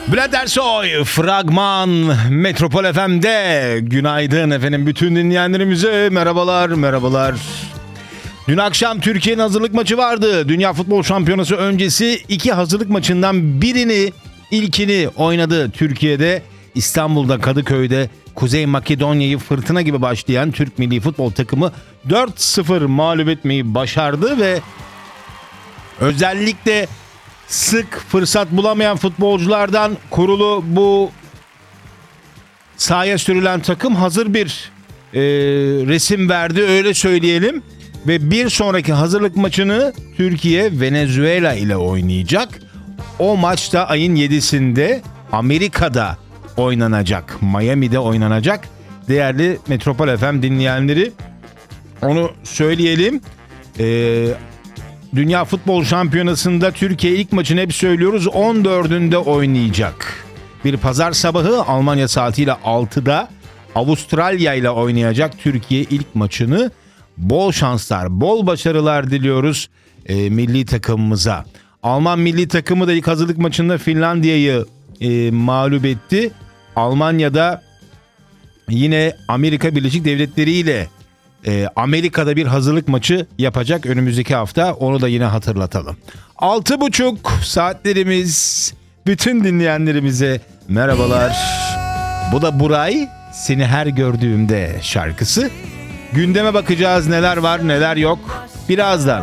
Bülent Ersoy, Fragman, Metropol FM'de. Günaydın efendim bütün dinleyenlerimize. Merhabalar. Dün akşam Türkiye'nin hazırlık maçı vardı. Dünya Futbol Şampiyonası öncesi iki hazırlık maçından ilkini oynadı Türkiye'de. İstanbul'da, Kadıköy'de Kuzey Makedonya'yı fırtına gibi başlayan Türk milli futbol takımı 4-0 mağlup etmeyi başardı ve özellikle sık fırsat bulamayan futbolculardan kurulu bu sahaya sürülen takım hazır bir resim verdi, öyle söyleyelim. Ve bir sonraki hazırlık maçını Türkiye Venezuela ile oynayacak. O maçta ayın 7'sinde Amerika'da oynanacak, Miami'de oynanacak. Değerli Metropol FM dinleyenleri, onu söyleyelim. Dünya Futbol Şampiyonası'nda Türkiye ilk maçını hep söylüyoruz 14'ünde oynayacak. Bir pazar sabahı Almanya saatiyle 6'da Avustralya ile oynayacak Türkiye ilk maçını. Bol şanslar, bol başarılar diliyoruz milli takımımıza. Alman milli takımı da ilk hazırlık maçında Finlandiya'yı mağlup etti. Almanya'da yine Amerika Birleşik Devletleri ile Amerika'da bir hazırlık maçı yapacak önümüzdeki hafta, onu da yine hatırlatalım. 6.30 saatlerimiz, bütün dinleyenlerimize merhabalar. Bu da Buray, Seni Her Gördüğümde şarkısı. Gündeme bakacağız, neler var neler yok birazdan.